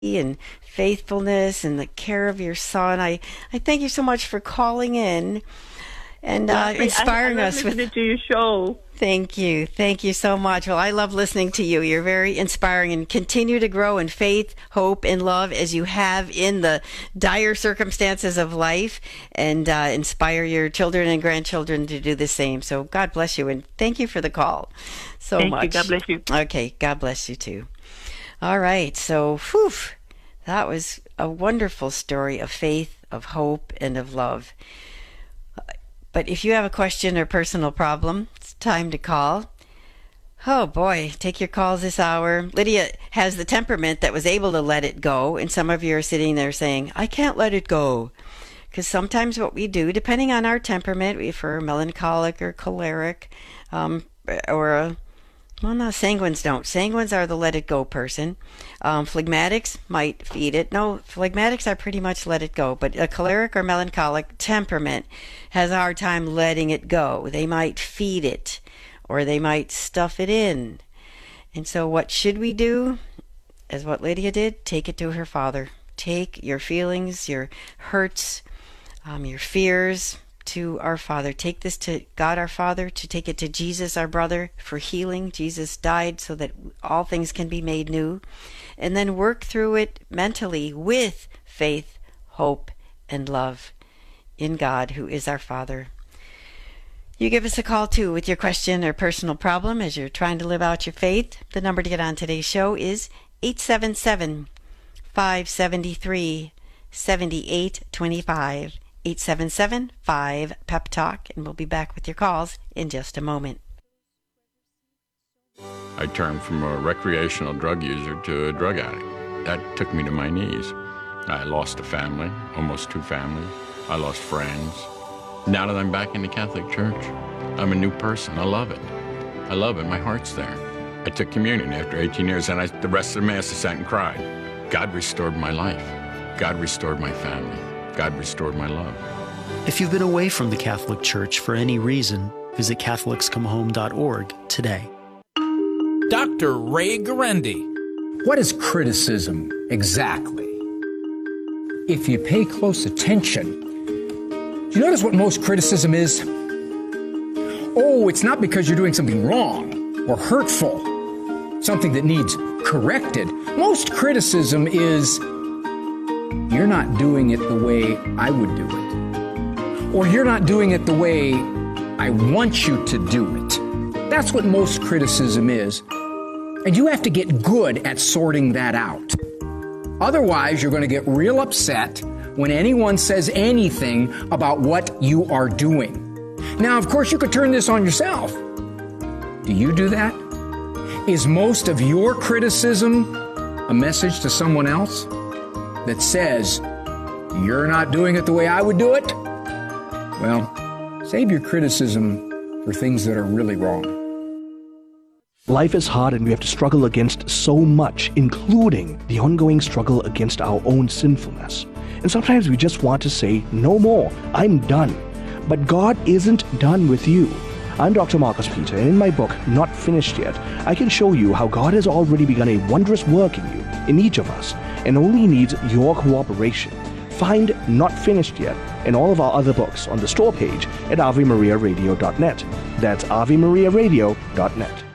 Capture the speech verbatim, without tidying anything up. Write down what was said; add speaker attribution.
Speaker 1: and faithfulness and the care of your son. I, I thank you so much for calling in and uh, inspiring
Speaker 2: I, I
Speaker 1: us with
Speaker 2: to your show.
Speaker 1: Thank you. Thank you so much. Well, I love listening to you. You're very inspiring, and continue to grow in faith, hope, and love as you have in the dire circumstances of life, and uh, inspire your children and grandchildren to do the same. So God bless you, and thank you for the call so
Speaker 2: thank
Speaker 1: much.
Speaker 2: You. God bless you.
Speaker 1: Okay. God bless you too. All right. So, whew, that was a wonderful story of faith, of hope, and of love. But if you have a question or personal problem, it's time to call. Oh boy, take your calls this hour. Lydia has the temperament that was able to let it go, and some of you are sitting there saying, I can't let it go. Because sometimes what we do, depending on our temperament, if we're melancholic or choleric, um, or a Well, no, sanguines don't. Sanguines are the let it go person. Um, phlegmatics might feed it. No, phlegmatics are pretty much let it go. But a choleric or melancholic temperament has a hard time letting it go. They might feed it, or they might stuff it in. And so what should we do? As what Lydia did, take it to her Father. Take your feelings, your hurts, um, your fears, to our Father. Take this to God our Father, to take it to Jesus our brother for healing. Jesus died so that all things can be made new. And then work through it mentally with faith, hope, and love in God, who is our Father. You give us a call too with your question or personal problem as you're trying to live out your faith. The number to get on today's show is eight seven seven, five seven three, seven eight two five. eight seven seven, five, P E P Talk, and we'll be back with your calls in just a moment.
Speaker 3: I turned from a recreational drug user to a drug addict. That took me to my knees. I lost a family, almost two families. I lost friends. Now that I'm back in the Catholic Church, I'm a new person. I love it. I love it. My heart's there. I took communion after eighteen years, and I, the rest of the Mass I sat and cried. God restored my life. God restored my family. God restored my love.
Speaker 4: If you've been away from the Catholic Church for any reason, visit Catholics Come Home dot org today.
Speaker 5: Doctor Ray Guarendi.
Speaker 6: What is criticism exactly? If you pay close attention, do you notice what most criticism is? Oh, it's not because you're doing something wrong or hurtful, something that needs corrected. Most criticism is, you're not doing it the way I would do it. Or you're not doing it the way I want you to do it. That's what most criticism is. And you have to get good at sorting that out. Otherwise, you're going to get real upset when anyone says anything about what you are doing. Now, of course, you could turn this on yourself. Do you do that? Is most of your criticism a message to someone else that says, you're not doing it the way I would do it? Well, save your criticism for things that are really wrong.
Speaker 7: Life is hard and we have to struggle against so much, including the ongoing struggle against our own sinfulness. And sometimes we just want to say, no more, I'm done. But God isn't done with you. I'm Doctor Marcus Peter, and in my book, Not Finished Yet, I can show you how God has already begun a wondrous work in you, in each of us, and only needs your cooperation. Find Not Finished Yet and all of our other books on the store page at ave maria radio dot net. That's ave maria radio dot net.